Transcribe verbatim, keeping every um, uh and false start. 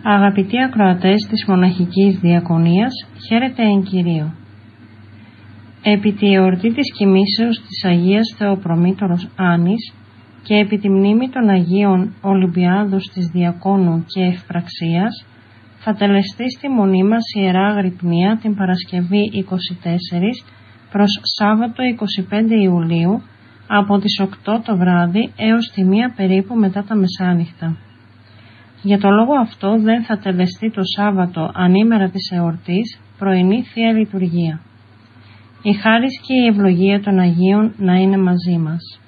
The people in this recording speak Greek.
Αγαπητοί ακροατές της Μοναχικής Διακονίας, χαίρετε εν Κυρίω. Επί τη εορτή της κοιμήσεως της Αγίας Θεοπρομήτωρος Άννης και επί τη μνήμη των Αγίων Ολυμπιάδους της Διακόνου και Ευπραξίας, θα τελεστεί στη μονή μας Ιερά Αγρυπνία την Παρασκευή είκοσι τέσσερα προς Σάββατο είκοσι πέντε Ιουλίου από τις οκτώ το βράδυ έως τη μία περίπου μετά τα μεσάνυχτα. Για το λόγο αυτό δεν θα τελεστεί το Σάββατο ανήμερα της εορτής πρωινή Θεία Λειτουργία. Η χάρις και η ευλογία των Αγίων να είναι μαζί μας.